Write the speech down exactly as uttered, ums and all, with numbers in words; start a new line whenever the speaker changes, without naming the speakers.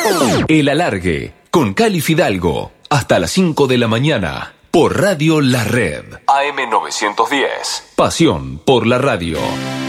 El Alargue, con Cali Fidalgo, hasta las cinco de la mañana, por Radio La Red. A M novecientos diez. Pasión por la radio.